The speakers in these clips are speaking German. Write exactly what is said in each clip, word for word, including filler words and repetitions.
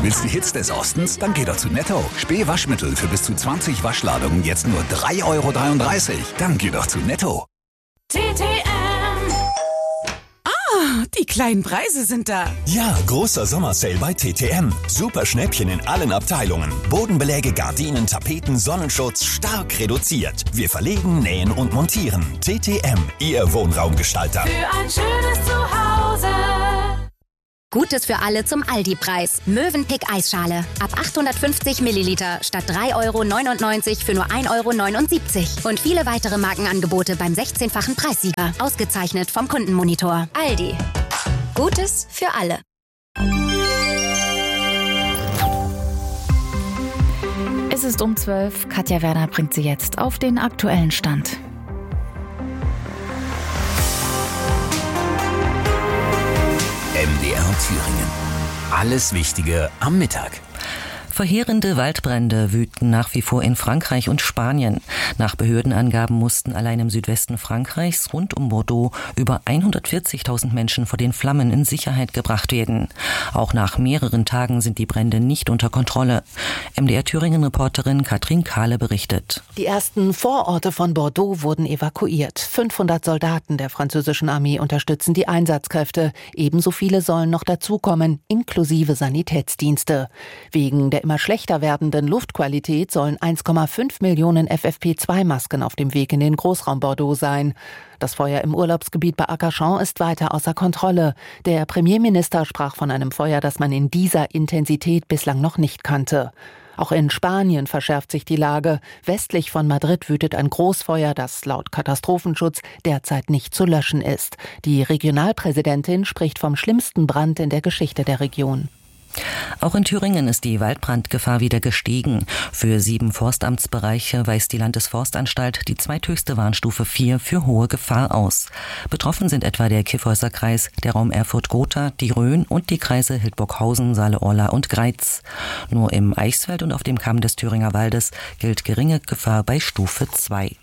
Willst die Hits des Ostens? Dann geh doch zu Netto. Spee Waschmittel für bis zu zwanzig Waschladungen jetzt nur drei Euro dreiunddreißig. Dann geh doch zu Netto. T T M. Ah, die kleinen Preise sind da. Ja, großer Sommersale bei T T M. Super Schnäppchen in allen Abteilungen. Bodenbeläge, Gardinen, Tapeten, Sonnenschutz stark reduziert. Wir verlegen, nähen und montieren. T T M, Ihr Wohnraumgestalter. Für ein schönes Zuhause. Gutes für alle zum Aldi-Preis. Mövenpick Eisschale. Ab achthundertfünfzig Milliliter statt drei Euro neunundneunzig für nur ein Euro neunundsiebzig. Und viele weitere Markenangebote beim sechzehnfachen Preissieger. Ausgezeichnet vom Kundenmonitor. Aldi. Gutes für alle. Es ist um zwölf. Katja Werner bringt sie jetzt auf den aktuellen Stand. M D R Thüringen. Alles Wichtige am Mittag. Verheerende Waldbrände wüten nach wie vor in Frankreich und Spanien. Nach Behördenangaben mussten allein im Südwesten Frankreichs rund um Bordeaux über hundertvierzigtausend Menschen vor den Flammen in Sicherheit gebracht werden. Auch nach mehreren Tagen sind die Brände nicht unter Kontrolle. M D R Thüringen-Reporterin Katrin Kahle berichtet. Die ersten Vororte von Bordeaux wurden evakuiert. fünfhundert Soldaten der französischen Armee unterstützen die Einsatzkräfte. Ebenso viele sollen noch dazukommen, inklusive Sanitätsdienste. Wegen der immer schlechter werdenden Luftqualität sollen eins Komma fünf Millionen F F P zwei Masken auf dem Weg in den Großraum Bordeaux sein. Das Feuer im Urlaubsgebiet bei Arcachon ist weiter außer Kontrolle. Der Premierminister sprach von einem Feuer, das man in dieser Intensität bislang noch nicht kannte. Auch in Spanien verschärft sich die Lage. Westlich von Madrid wütet ein Großfeuer, das laut Katastrophenschutz derzeit nicht zu löschen ist. Die Regionalpräsidentin spricht vom schlimmsten Brand in der Geschichte der Region. Auch in Thüringen ist die Waldbrandgefahr wieder gestiegen. Für sieben Forstamtsbereiche weist die Landesforstanstalt die zweithöchste Warnstufe vier für hohe Gefahr aus. Betroffen sind etwa der Kyffhäuser Kreis, der Raum Erfurt-Gotha, die Rhön und die Kreise Hildburghausen, Saale-Orla und Greiz. Nur im Eichsfeld und auf dem Kamm des Thüringer Waldes gilt geringe Gefahr bei Stufe zwei.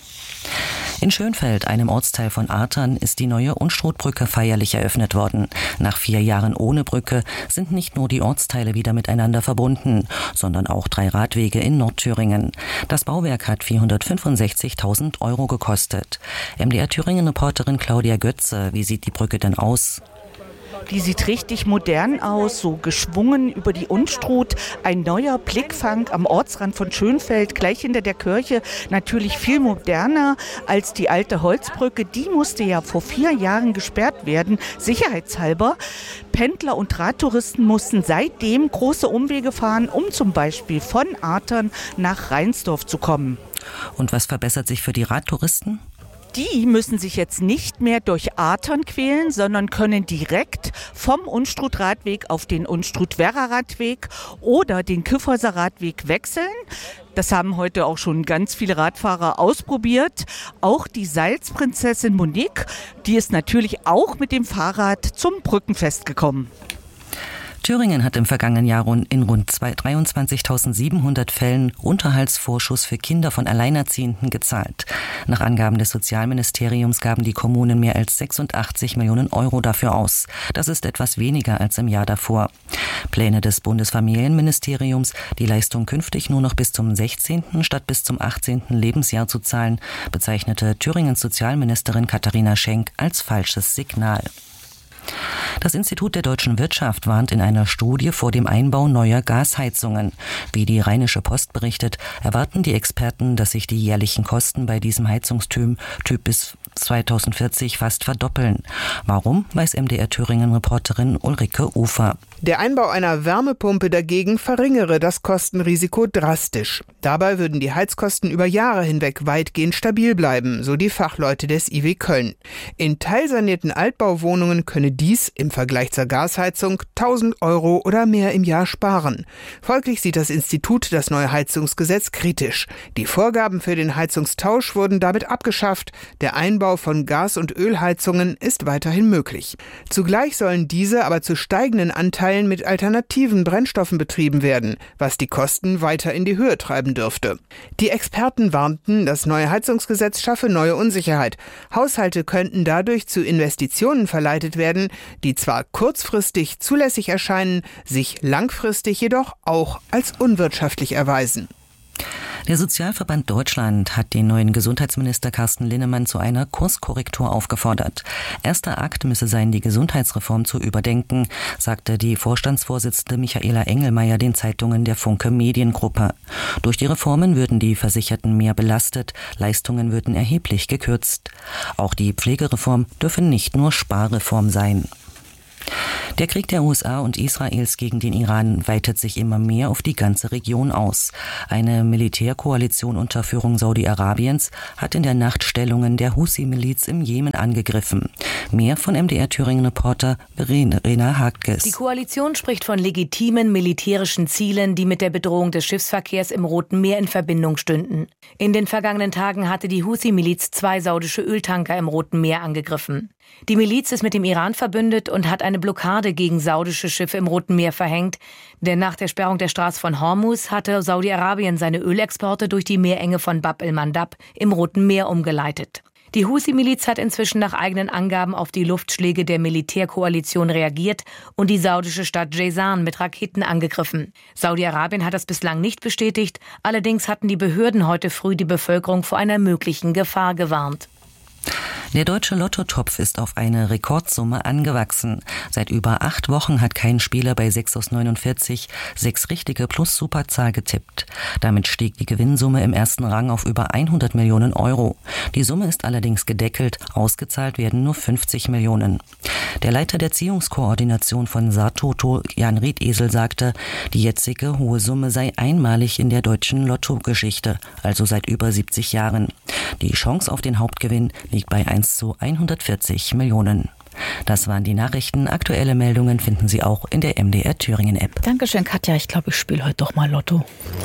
In Schönfeld, einem Ortsteil von Artern, ist die neue Unstrutbrücke feierlich eröffnet worden. Nach vier Jahren ohne Brücke sind nicht nur die Ortsteile wieder miteinander verbunden, sondern auch drei Radwege in Nordthüringen. Das Bauwerk hat vierhundertfünfundsechzigtausend Euro gekostet. M D R Thüringen-Reporterin Claudia Götze, wie sieht die Brücke denn aus? Die sieht richtig modern aus, so geschwungen über die Unstrut. Ein neuer Blickfang am Ortsrand von Schönfeld, gleich hinter der Kirche. Natürlich viel moderner als die alte Holzbrücke. Die musste ja vor vier Jahren gesperrt werden, sicherheitshalber. Pendler und Radtouristen mussten seitdem große Umwege fahren, um zum Beispiel von Artern nach Reinsdorf zu kommen. Und was verbessert sich für die Radtouristen? Die müssen sich jetzt nicht mehr durch Artern quälen, sondern können direkt vom Unstrut-Radweg auf den Unstrut-Werra-Radweg oder den Kyffhäuser Radweg wechseln. Das haben heute auch schon ganz viele Radfahrer ausprobiert. Auch die Salzprinzessin Monique, die ist natürlich auch mit dem Fahrrad zum Brückenfest gekommen. Thüringen hat im vergangenen Jahr in rund dreiundzwanzigtausendsiebenhundert Fällen Unterhaltsvorschuss für Kinder von Alleinerziehenden gezahlt. Nach Angaben des Sozialministeriums gaben die Kommunen mehr als sechsundachtzig Millionen Euro dafür aus. Das ist etwas weniger als im Jahr davor. Pläne des Bundesfamilienministeriums, die Leistung künftig nur noch bis zum sechzehnten statt bis zum achtzehnten Lebensjahr zu zahlen, bezeichnete Thüringens Sozialministerin Katharina Schenk als falsches Signal. Das Institut der deutschen Wirtschaft warnt in einer Studie vor dem Einbau neuer Gasheizungen. Wie die Rheinische Post berichtet, erwarten die Experten, dass sich die jährlichen Kosten bei diesem Heizungstyp Typ bis zweitausendvierzig fast verdoppeln. Warum, weiß M D R Thüringen-Reporterin Ulrike Ufer. Der Einbau einer Wärmepumpe dagegen verringere das Kostenrisiko drastisch. Dabei würden die Heizkosten über Jahre hinweg weitgehend stabil bleiben, so die Fachleute des I W Köln. In teilsanierten Altbauwohnungen könne dies im Vergleich zur Gasheizung tausend Euro oder mehr im Jahr sparen. Folglich sieht das Institut das neue Heizungsgesetz kritisch. Die Vorgaben für den Heizungstausch wurden damit abgeschafft. Der Einbau Einbau von Gas- und Ölheizungen ist weiterhin möglich. Zugleich sollen diese aber zu steigenden Anteilen mit alternativen Brennstoffen betrieben werden, was die Kosten weiter in die Höhe treiben dürfte. Die Experten warnten, das neue Heizungsgesetz schaffe neue Unsicherheit. Haushalte könnten dadurch zu Investitionen verleitet werden, die zwar kurzfristig zulässig erscheinen, sich langfristig jedoch auch als unwirtschaftlich erweisen. Der Sozialverband Deutschland hat den neuen Gesundheitsminister Carsten Linnemann zu einer Kurskorrektur aufgefordert. Erster Akt müsse sein, die Gesundheitsreform zu überdenken, sagte die Vorstandsvorsitzende Michaela Engelmeier den Zeitungen der Funke Mediengruppe. Durch die Reformen würden die Versicherten mehr belastet, Leistungen würden erheblich gekürzt. Auch die Pflegereform dürfe nicht nur Sparreform sein. Der Krieg der U S A und Israels gegen den Iran weitet sich immer mehr auf die ganze Region aus. Eine Militärkoalition unter Führung Saudi-Arabiens hat in der Nacht Stellungen der Husi-Miliz im Jemen angegriffen. Mehr von M D R-Thüringen-Reporter Verena Hartges. Die Koalition spricht von legitimen militärischen Zielen, die mit der Bedrohung des Schiffsverkehrs im Roten Meer in Verbindung stünden. In den vergangenen Tagen hatte die Husi-Miliz zwei saudische Öltanker im Roten Meer angegriffen. Die Miliz ist mit dem Iran verbündet und hat eine Blockade gegen saudische Schiffe im Roten Meer verhängt. Denn nach der Sperrung der Straße von Hormuz hatte Saudi-Arabien seine Ölexporte durch die Meerenge von Bab el-Mandab im Roten Meer umgeleitet. Die Husi-Miliz hat inzwischen nach eigenen Angaben auf die Luftschläge der Militärkoalition reagiert und die saudische Stadt Jazan mit Raketen angegriffen. Saudi-Arabien hat das bislang nicht bestätigt, allerdings hatten die Behörden heute früh die Bevölkerung vor einer möglichen Gefahr gewarnt. Der deutsche Lottotopf ist auf eine Rekordsumme angewachsen. Seit über acht Wochen hat kein Spieler bei sechs aus neunundvierzig sechs richtige plus Superzahl getippt. Damit stieg die Gewinnsumme im ersten Rang auf über hundert Millionen Euro. Die Summe ist allerdings gedeckelt, ausgezahlt werden nur fünfzig Millionen. Der Leiter der Ziehungskoordination von Saartoto, Jan Riedesel, sagte, die jetzige hohe Summe sei einmalig in der deutschen Lottogeschichte, also seit über siebzig Jahren. Die Chance auf den Hauptgewinn liegt bei eins zu hundertvierzig Millionen. Das waren die Nachrichten. Aktuelle Meldungen finden Sie auch in der M D R Thüringen App. Dankeschön, Katja. Ich glaube, ich spiele heute doch mal Lotto.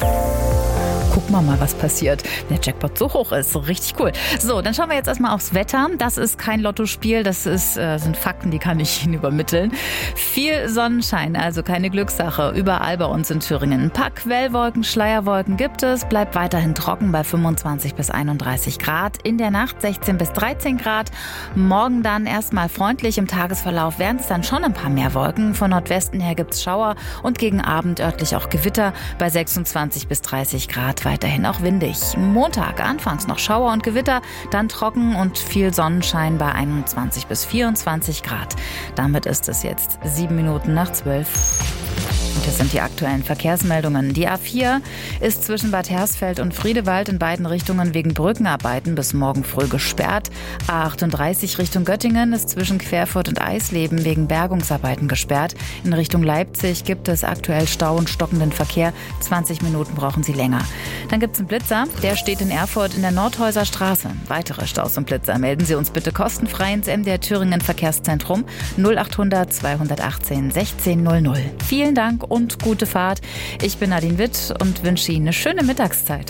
Gucken wir mal, was passiert. Der Jackpot so hoch ist. Richtig cool. So, dann schauen wir jetzt erstmal aufs Wetter. Das ist kein Lottospiel. Das ist, äh, sind Fakten, die kann ich Ihnen übermitteln. Viel Sonnenschein, also keine Glückssache. Überall bei uns in Thüringen. Ein paar Quellwolken, Schleierwolken gibt es. Bleibt weiterhin trocken bei fünfundzwanzig bis einunddreißig Grad. In der Nacht sechzehn bis dreizehn Grad. Morgen dann erstmal freundlich. Im Tagesverlauf werden es dann schon ein paar mehr Wolken. Von Nordwesten her gibt es Schauer und gegen Abend örtlich auch Gewitter bei sechsundzwanzig bis dreißig Grad. Weiterhin auch windig. Montag anfangs noch Schauer und Gewitter, dann trocken und viel Sonnenschein bei einundzwanzig bis vierundzwanzig Grad. Damit ist es jetzt sieben Minuten nach zwölf. Und das sind die aktuellen Verkehrsmeldungen. Die A vier ist zwischen Bad Hersfeld und Friedewald in beiden Richtungen wegen Brückenarbeiten bis morgen früh gesperrt. A achtunddreißig Richtung Göttingen ist zwischen Querfurt und Eisleben wegen Bergungsarbeiten gesperrt. In Richtung Leipzig gibt es aktuell Stau und stockenden Verkehr. zwanzig Minuten brauchen Sie länger. Dann gibt es einen Blitzer, der steht in Erfurt in der Nordhäuser Straße. Weitere Staus und Blitzer melden Sie uns bitte kostenfrei ins M D R Thüringen Verkehrszentrum null achthundert zweihundertachtzehn sechzehn null null. Vielen Dank und gute Fahrt. Ich bin Nadine Witt und wünsche Ihnen eine schöne Mittagszeit.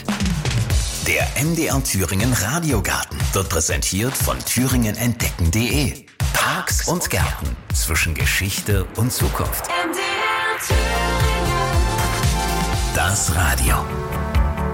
Der M D R Thüringen Radiogarten wird präsentiert von thüringen entdecken punkt de. Parks und Gärten zwischen Geschichte und Zukunft. M D R Thüringen. Das Radio.